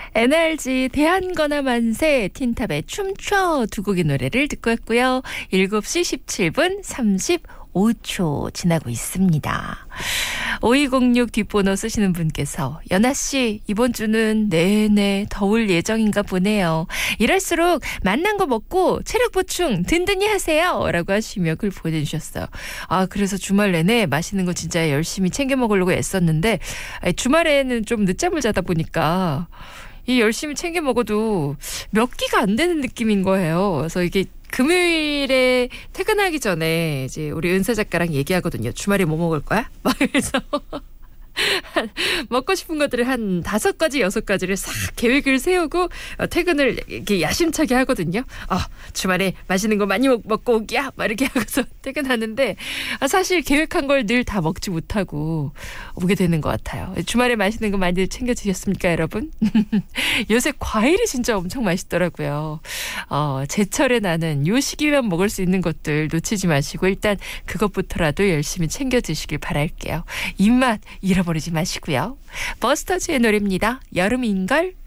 NRG 대한거나 만세 틴탑의 춤춰 두 곡의 노래를 듣고 왔고요. 7시 17분 35초 지나고 있습니다. 5206 뒷번호 쓰시는 분께서 연아씨 이번 주는 내내 더울 예정인가 보네요. 이럴수록 맛난 거 먹고 체력 보충 든든히 하세요 라고 하시며 글 보내주셨어요. 그래서 주말 내내 맛있는 거 진짜 열심히 챙겨 먹으려고 애썼는데 주말에는 좀 늦잠을 자다 보니까 이 열심히 챙겨 먹어도 몇 끼가 안 되는 느낌인 거예요. 그래서 이게 금요일에 퇴근하기 전에 이제 우리 은사 작가랑 얘기하거든요. 주말에 뭐 먹을 거야? 막 그래서 먹고 싶은 것들을 한 5가지, 6가지를 싹 계획을 세우고 퇴근을 이렇게 야심차게 하거든요. 주말에 맛있는 거 많이 먹고 오기야 막 이렇게 하고서 퇴근하는데 사실 계획한 걸 늘 다 먹지 못하고 오게 되는 것 같아요. 주말에 맛있는 거 많이 챙겨 드셨습니까, 여러분? 요새 과일이 진짜 엄청 맛있더라고요. 제철에 나는 요 시기만 먹을 수 있는 것들 놓치지 마시고 일단 그것부터라도 열심히 챙겨 드시길 바랄게요. 입맛 잃어버리지 마시고요. 버스터즈의 노래입니다. 여름인걸.